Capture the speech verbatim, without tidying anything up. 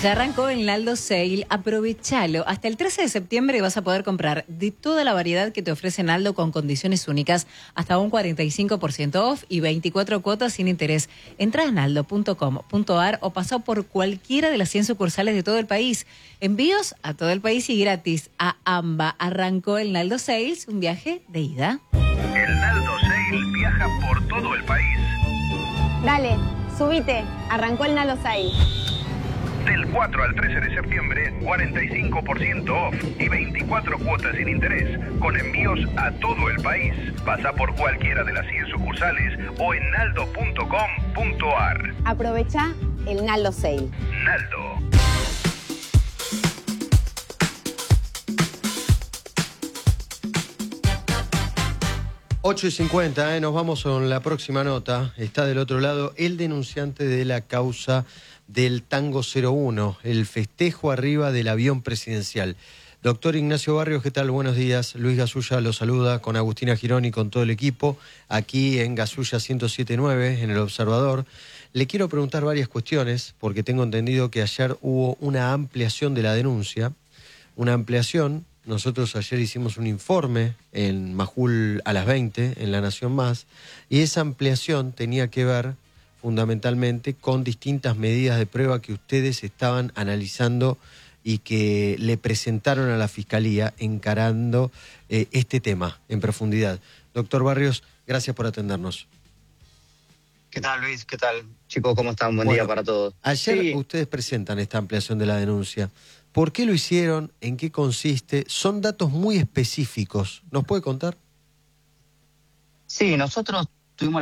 Ya arrancó el Naldo Sale, aprovechalo. Hasta el trece de septiembre vas a poder comprar de toda la variedad que te ofrece Naldo con condiciones únicas, hasta un cuarenta y cinco por ciento off y veinticuatro cuotas sin interés. Entra a naldo punto com punto ar o pasa por cualquiera de las cien sucursales de todo el país. Envíos a todo el país y gratis. A AMBA arrancó el Naldo Sales, un viaje de ida. El Naldo Sale viaja por todo el país. Dale, subite, arrancó el Naldo Sale. Del cuatro al trece de septiembre, cuarenta y cinco por ciento off y veinticuatro cuotas sin interés, con envíos a todo el país. Pasa por cualquiera de las cien sucursales o en naldo punto com punto ar. Aprovecha el Naldo Sale. Naldo. ocho y cincuenta, ¿eh? Nos vamos con la próxima nota. Está del otro lado el denunciante de la causa del Tango cero uno, el festejo arriba del avión presidencial. Doctor Ignacio Barrios, ¿qué tal? Buenos días. Luis Gasulla lo saluda con Agustina Girón y con todo el equipo, aquí en Gasulla ciento siete punto nueve, en El Observador. Le quiero preguntar varias cuestiones, porque tengo entendido que ayer hubo una ampliación de la denuncia, una ampliación. Nosotros ayer hicimos un informe en Majul a las veinte, en La Nación Más, y esa ampliación tenía que ver fundamentalmente con distintas medidas de prueba que ustedes estaban analizando y que le presentaron a la Fiscalía encarando eh, este tema en profundidad. Doctor Barrios, gracias por atendernos. ¿Qué tal, Luis? ¿Qué tal? Chicos, ¿cómo están? Buen Bueno, día para todos. Ayer sí. Ustedes presentan esta ampliación de la denuncia. ¿Por qué lo hicieron? ¿En qué consiste? Son datos muy específicos. ¿Nos puede contar? Sí, nosotros